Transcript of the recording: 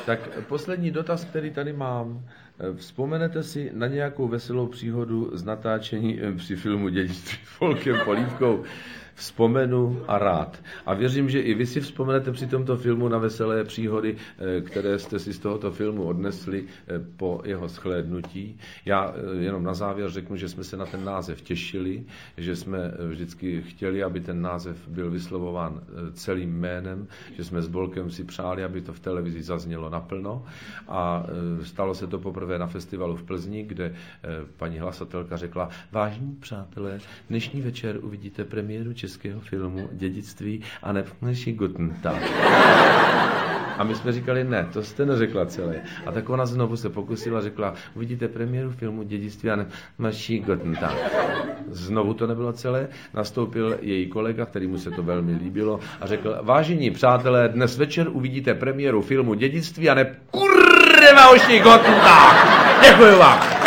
Tak poslední dotaz, který tady mám. Vzpomenete si na nějakou veselou příhodu z natáčení při filmu Dědictví Folkem Polívkou? Vzpomenu a rád. A věřím, že i vy si vzpomenete při tomto filmu na veselé příhody, které jste si z tohoto filmu odnesli po jeho shlédnutí. Já jenom na závěr řeknu, že jsme se na ten název těšili, že jsme vždycky chtěli, aby ten název byl vyslovován celým jménem, že jsme s Bolkem si přáli, aby to v televizi zaznělo naplno. A stalo se to poprvé na festivalu v Plzni, kde paní hlasatelka řekla: vážení přátelé, dnešní večer uvidíte premiéru českého filmu Dědictví a nepneši Guten Tag. A my jsme říkali, ne, to jste neřekla celé. A tak ona znovu se pokusila, řekla: uvidíte premiéru filmu Dědictví a nepneši Guten Tag. Znovu to nebylo celé, nastoupil její kolega, kterému se to velmi líbilo a řekl: vážení přátelé, dnes večer uvidíte premiéru filmu Dědictví a kurva ošni Guten Tag. Děkuji vám.